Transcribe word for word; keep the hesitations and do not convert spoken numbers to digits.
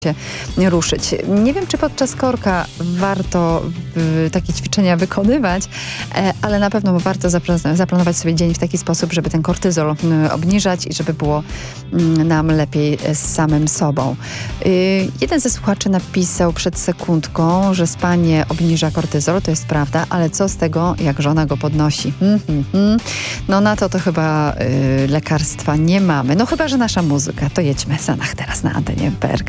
się ruszyć. Nie wiem, czy podczas korka warto y, takie ćwiczenia wykonywać, e, ale na pewno warto zapl- zaplanować sobie dzień w taki sposób, żeby ten kortyzol y, obniżać i żeby było y, nam lepiej z samym sobą. Y, jeden ze słuchaczy napisał przed sekundką, że spanie obniża kortyzol, to jest prawda, ale co z tego, jak żona go podnosi? Hmm, hmm, hmm. No na to to chyba y, lekarstwa nie mamy. No chyba, że nasza muzyka. To jedźmy Sanach teraz na antenie P R K.